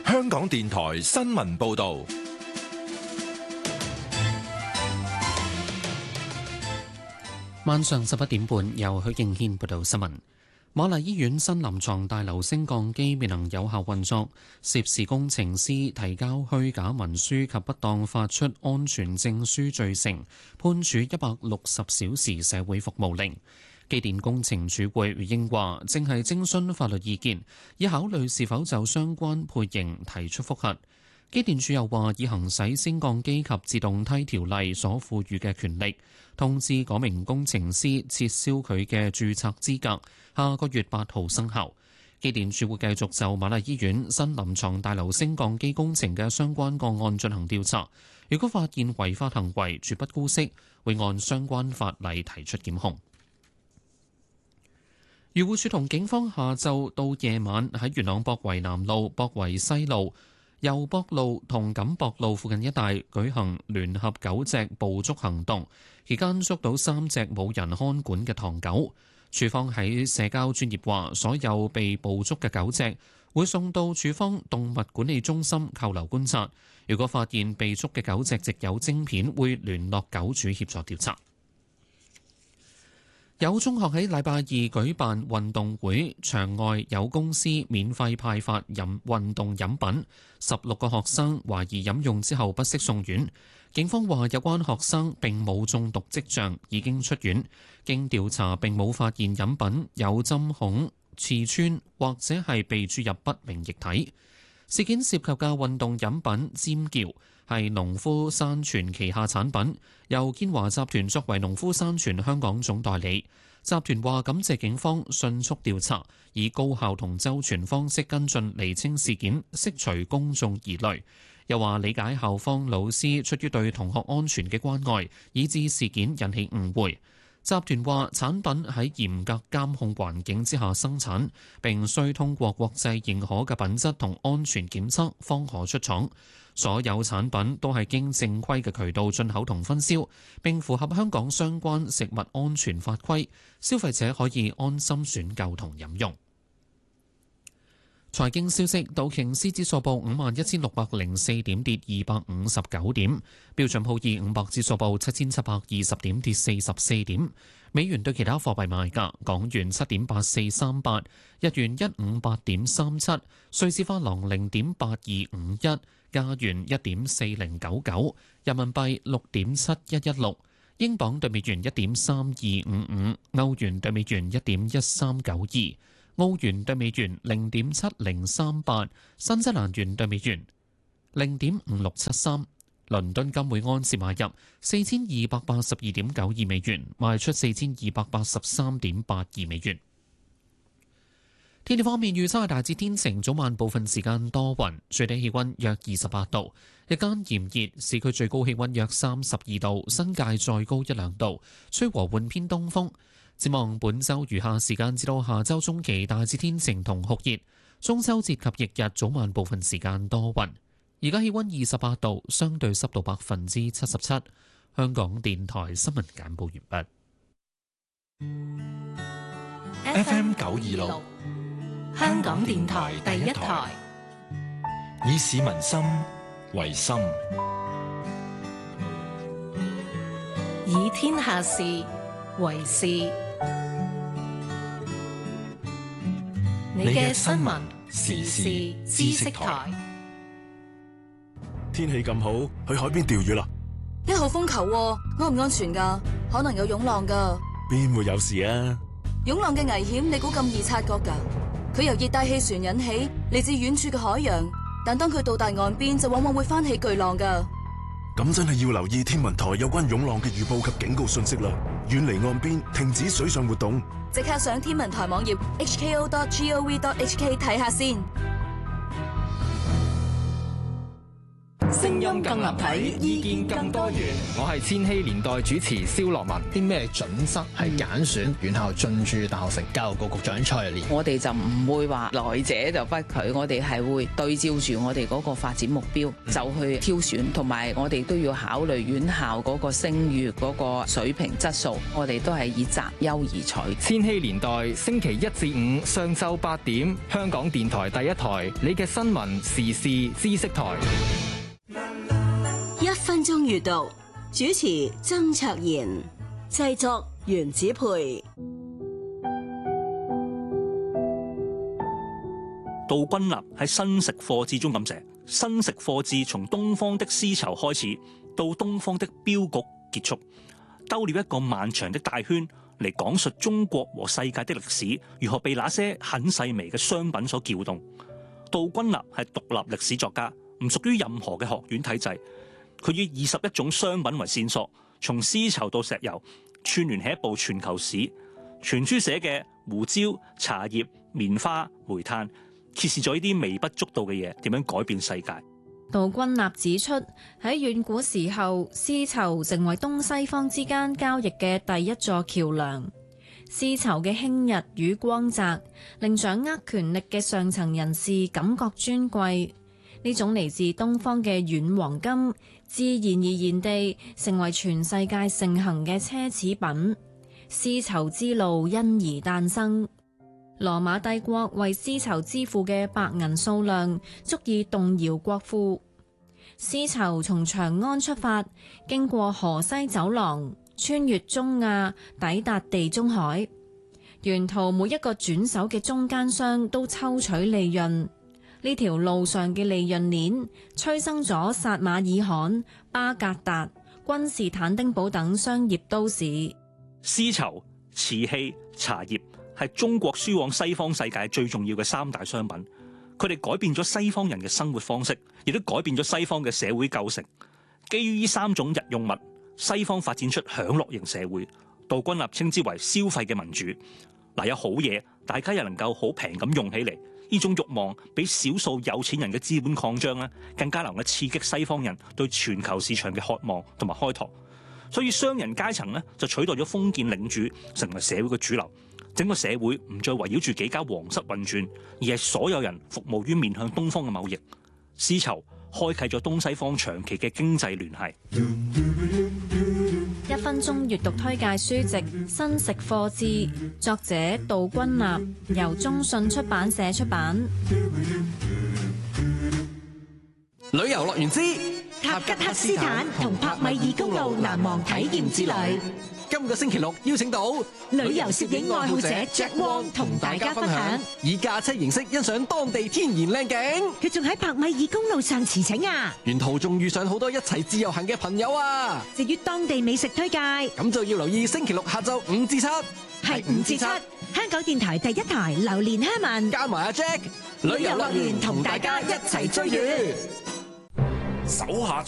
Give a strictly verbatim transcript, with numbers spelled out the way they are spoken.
香港電台新聞報道。 晚上十一點半，由許敬軒報道新聞。瑪麗醫院新臨床大樓升降機未能有效運作，涉事工程師提交虛假文書及不當發出安全證書罪成，判處一百六十小時社會服務令。機電工程署會回應話，正係徵詢法律意見，以考慮是否就相關配型提出覆核。機電署又話，以行使升降機及自動梯條例所賦予嘅權力，通知嗰名工程師撤銷佢嘅註冊資格，下個月八號生效。機電署會繼續就瑪麗醫院新臨床大樓升降機工程嘅相關個案進行調查，如果發現違法行為，絕不姑息，會按相關法例提出檢控。漁護署同警方下晝到夜晚喺元朗博圍南路、博圍西路、油博路同錦博路附近一帶舉行聯合狗隻捕捉行動，期間捉到三隻冇人看管嘅唐狗。署方喺社交專頁話，所有被捕捉嘅狗隻會送到署方動物管理中心扣留觀察。如果發現被捉嘅狗隻植有晶片，會聯絡狗主協助調查。有中學喺禮拜二舉辦運動會，場外有公司免費派發飲運動飲品，十六個學生懷疑飲用之後不適送院。警方話有關學生並冇中毒跡象，已經出院。經調查並冇發現飲品有針孔、刺穿或者係被注入不明液體。事件涉及嘅運動飲品尖叫係農夫山泉旗下產品，由建華集團作為農夫山泉香港總代理。集團話感謝警方迅速調查，以高效同周全方式跟進釐清事件，釋除公眾疑慮。又話理解校方老師出於對同學安全嘅關愛，以致事件引起誤會。集團話產品喺嚴格監控環境之下生產，並須通過國際認可嘅品質同安全檢測方可出廠。所有產品都係經正規嘅渠道進口同分銷，並符合香港相關食物安全法規，消費者可以安心選購同飲用。財經消息，道瓊斯指數報五萬一千六百零四點，跌二百五十九點；標準普爾五百指數報七千七百二十點，跌四十四點。美元對其他貨幣賣價：港元七點八四三八，日元一五八點三七，瑞士法郎零點八二五一，加元一點四零九九，人民幣六點七一一六，英鎊對美元一點三二五五，歐元對美元一點一三九二。澳元對美元零點七零三八，新西蘭元對美元零點五六七三，倫敦金每安士買入四千二百八十二點九二美元，賣出四千二百八十三點八二美元。天氣方面，預測係大致天晴，早晚部分時間多雲，最低氣溫約二十八度，日間炎熱，市區最高氣溫約三十二度，新界再高一兩度，吹和緩偏東風。展望本週餘下時間至到下週中期，大致天晴同酷熱。中秋節及翌日早晚部分時間多雲。而家氣溫二十八度，相對濕度百分之七十七。香港電台新聞簡報完畢。F M 九二六，香港電台第一台，以市民心為心， 以天下事為事。你嘅新聞時事知識台。 天氣咁好，去海邊釣魚啦！ 一號風球喎，安唔安全噶？可能有湧浪噶。 邊會有事啊？ 湧浪嘅危險，你估咁易察覺噶？佢由熱帶氣旋引起，嚟自遠處嘅海洋，但當佢到達岸邊，就往往會翻起巨浪噶。 咁真係要留意天文台有關湧浪嘅預報及警告信息啦！遠離岸邊，停止水上活動。 即刻上天文台網頁 h k o dot gov dot h k 睇下先。 聲音更立體，意見更多元。 我係千禧年代主持蕭樂文。 啲咩準則係揀選院校進駐大學城？教育局局長蔡若蓮， 我哋就唔會話來者就不拒，我哋係會對照住我哋嗰個發展目標就去挑選，同埋我哋都要考慮院校嗰個聲譽嗰個水平質素，我哋都係以擇優而取。 千禧年代星期一至五上晝八點，香港電台第一台，你嘅新聞時事知識台。 一分鐘閱讀，主持曾卓賢，製作袁子培。 杜君立喺新食貨誌中咁寫：新食貨誌從東方的絲綢開始，到東方的鏢局結束，兜了一個漫長的大圈嚟講述中國和世界的歷史如何被那些很細微嘅商品所撬動。杜君立係獨立歷史作家，唔屬於任何嘅學院體制。佢以二十一種商品為線索，從絲綢到石油，串聯起一部全球史。全書寫嘅胡椒、茶葉、棉花、煤炭，揭示咗呢啲微不足道嘅嘢點樣改變世界。 杜君立指出，喺遠古時候，絲綢成為東西方之間交易嘅第一座橋樑。絲綢嘅輕逸與光澤，令掌握權力嘅上層人士感覺尊貴。呢種嚟自東方嘅軟黃金，自然而然地成為全世界盛行嘅奢侈品。絲綢之路因而誕生。羅馬帝國為絲綢支付嘅白銀數量，足以動搖國庫。絲綢從長安出發，經過河西走廊，穿越中亞，抵達地中海。沿途每一個轉手嘅中間商都抽取利潤。呢條路上嘅利潤鏈，催生咗撒馬爾罕、巴格達、君士坦丁堡等商業都市。 絲綢、瓷器、茶葉係中國輸往西方世界最重要嘅三大商品。佢哋改變咗西方人嘅生活方式，亦都改變咗西方嘅社會構成。基於呢三種日用物，西方發展出享樂型社會。杜君立稱之為消費嘅民主。嗱，有好嘢，大家又能夠好平咁用起嚟。呢種慾望比少數有錢人嘅資本擴張咧，更加能夠刺激西方人對全球市場嘅渴望同埋開拓。所以商人階層咧就取代咗封建領主，成為社會嘅主流。整個社會唔再圍繞住幾家皇室運轉，而係所有人服務於面向東方嘅貿易。絲綢開啟咗東西方長期嘅經濟聯繫。 一分鐘閱讀推介書籍《新食貨誌》，作者杜君立，由中信出版社出版。 旅遊樂園之塔吉克斯坦同帕米爾公路難忘體驗之旅。今個星期六邀請到旅遊攝影愛好者 Jack Wong 同大家分享，以駕車形式欣賞當地天然靚景。 佢仲喺帕米爾公路上馳騁啊！ 沿途仲遇上好多一齊自由行嘅朋友啊！ 至於當地美食推介， 咁就要留意星期六下晝五至七， 係五至七，香港電台第一台榴蓮香文加埋阿 Jack， 旅遊樂園同大家一齊追月。 手下